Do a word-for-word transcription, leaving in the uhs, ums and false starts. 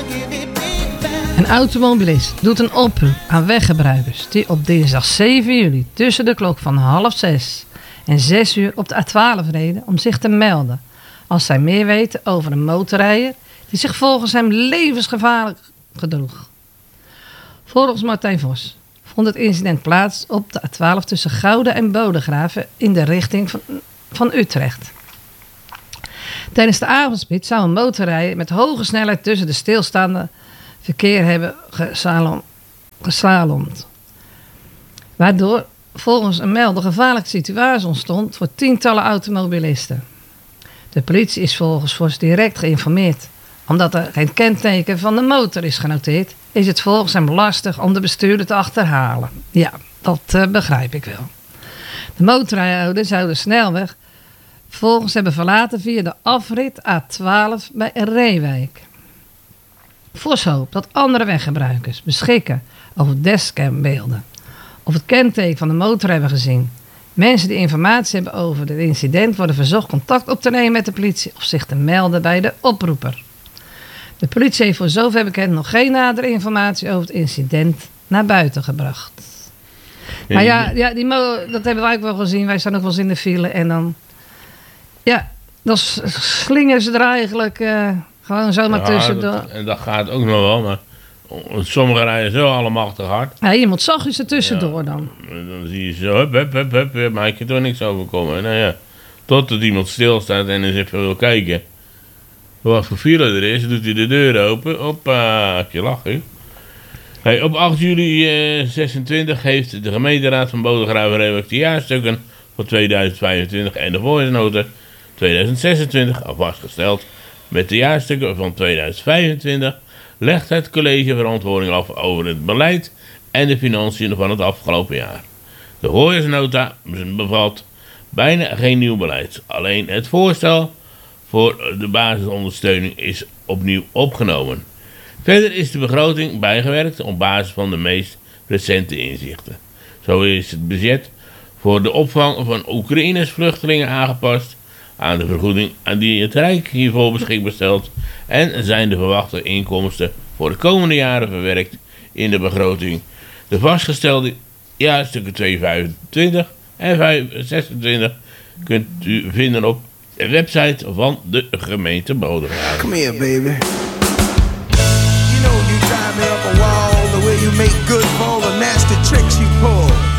Een automobilist doet een oproep aan weggebruikers die op dinsdag zeven juli tussen de klok van half zes en zes uur op de A twaalf reden om zich te melden als zij meer weten over een motorrijder die zich volgens hem levensgevaarlijk gedroeg. Volgens Martijn Vos vond het incident plaats op de A twaalf tussen Gouda en Bodegraven in de richting van, van Utrecht. Tijdens de avondspits zou een motorrijder met hoge snelheid tussen de stilstaande verkeer hebben gesalom, geslalomd. Waardoor volgens een melder gevaarlijke situatie ontstond voor tientallen automobilisten. De politie is volgens Vos direct geïnformeerd. Omdat er geen kenteken van de motor is genoteerd, is het volgens hem lastig om de bestuurder te achterhalen. Ja, dat uh, begrijp ik wel. De motorrijder zou de snelweg volgens hebben verlaten via de afrit A twaalf bij Reewijk. Vos hoopt dat andere weggebruikers beschikken over dashcambeelden of het kenteken van de motor hebben gezien. Mensen die informatie hebben over het incident worden verzocht contact op te nemen met de politie of zich te melden bij de oproeper. De politie heeft voor zover bekend nog geen nadere informatie over het incident naar buiten gebracht. Maar ja, ja die mo- dat hebben wij ook wel gezien. Wij staan ook wel eens in de file en dan... Ja, dan slingen ze er eigenlijk uh, gewoon zomaar ja, tussendoor. Dat, en dat gaat ook nog wel, maar sommige rijden zo allemachtig hard. Ja, iemand zag je ze tussendoor ja, dan. Dan zie je zo, hup, hup, hup, hup, hup, maar ik kan toch niks overkomen. Nou ja, totdat iemand stilstaat en eens even wil kijken wat voor file er is, doet hij de deur open. Hoppa, je lachen. Hey, op acht juli uh, zesentwintig heeft de gemeenteraad van Bodegraven-Reewijk de jaarstukken voor tweeduizend vijfentwintig en de voorjaarsnota tweeduizend zesentwintig al vastgesteld. Met de jaarstukken van tweeduizend vijfentwintig legt het college verantwoording af over het beleid en de financiën van het afgelopen jaar. De voorjaarsnota bevat bijna geen nieuw beleid. Alleen het voorstel voor de basisondersteuning is opnieuw opgenomen. Verder is de begroting bijgewerkt op basis van de meest recente inzichten. Zo is het budget voor de opvang van Oekraïners vluchtelingen aangepast aan de vergoeding aan die het Rijk hiervoor beschikbaar stelt en zijn de verwachte inkomsten voor de komende jaren verwerkt in de begroting. De vastgestelde jaarstukken tweehonderdvijfentwintig en vijfhonderdzesentwintig kunt u vinden op de website van de gemeente Bodegraven. Come here, baby. You know you drive me up a wall the way you make good for all the nasty tricks you pull.